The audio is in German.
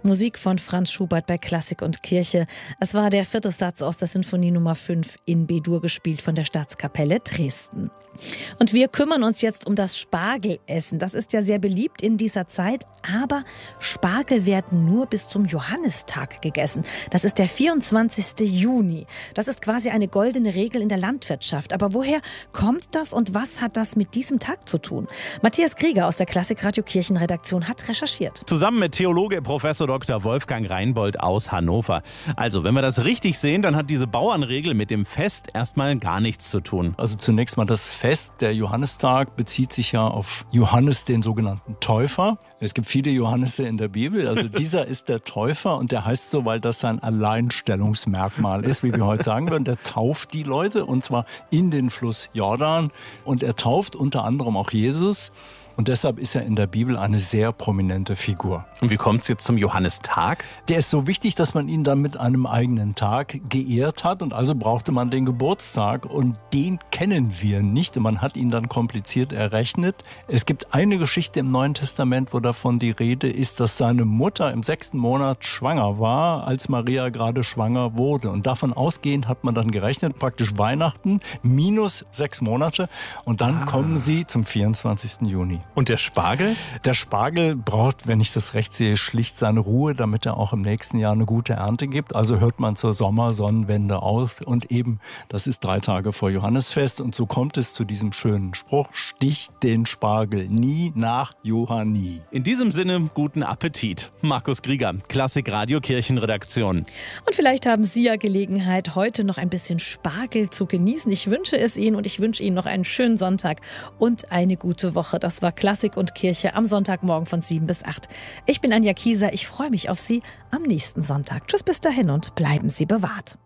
Musik von Franz Schubert bei Klassik und Kirche. Es war der 4. Satz aus der Sinfonie Nummer 5 in B-Dur, gespielt von der Staatskapelle Dresden. Und wir kümmern uns jetzt um das Spargelessen. Das ist ja sehr beliebt in dieser Zeit, aber Spargel werden nur bis zum Johannistag gegessen. Das ist der 24. Juni. Das ist quasi eine goldene Regel in der Landwirtschaft. Aber woher kommt das und was hat das mit diesem Tag zu tun? Matthias Krieger aus der Klassikradio Kirchenredaktion hat recherchiert. Zusammen mit Theologe Prof. Dr. Wolfgang Reinbold aus Hannover. Also, wenn wir das richtig sehen, dann hat diese Bauernregel mit dem Fest erstmal gar nichts zu tun. Also zunächst mal das Fest, der Johannistag, bezieht sich ja auf Johannes, den sogenannten Täufer. Es gibt viele Johannisse in der Bibel, also dieser ist der Täufer und der heißt so, weil das sein Alleinstellungsmerkmal ist, wie wir heute sagen würden. Der tauft die Leute und zwar in den Fluss Jordan und er tauft unter anderem auch Jesus. Und deshalb ist er in der Bibel eine sehr prominente Figur. Und wie kommt es jetzt zum Johannistag? Der ist so wichtig, dass man ihn dann mit einem eigenen Tag geehrt hat. Und also brauchte man den Geburtstag. Und den kennen wir nicht. Und man hat ihn dann kompliziert errechnet. Es gibt eine Geschichte im Neuen Testament, wo davon die Rede ist, dass seine Mutter im 6. Monat schwanger war, als Maria gerade schwanger wurde. Und davon ausgehend hat man dann gerechnet, praktisch Weihnachten minus 6 Monate. Und dann kommen sie zum 24. Juni. Und der Spargel? Der Spargel braucht, wenn ich das recht sehe, schlicht seine Ruhe, damit er auch im nächsten Jahr eine gute Ernte gibt. Also hört man zur Sommersonnenwende auf und eben, das ist 3 Tage vor Johannisfest und so kommt es zu diesem schönen Spruch, sticht den Spargel nie nach Johanni. In diesem Sinne, guten Appetit. Markus Krieger, Klassikradio Kirchenredaktion. Und vielleicht haben Sie ja Gelegenheit, heute noch ein bisschen Spargel zu genießen. Ich wünsche es Ihnen und ich wünsche Ihnen noch einen schönen Sonntag und eine gute Woche. Das war Klassik und Kirche am Sonntagmorgen von 7 bis 8. Ich bin Anja Kieser, ich freue mich auf Sie am nächsten Sonntag. Tschüss, bis dahin und bleiben Sie bewahrt.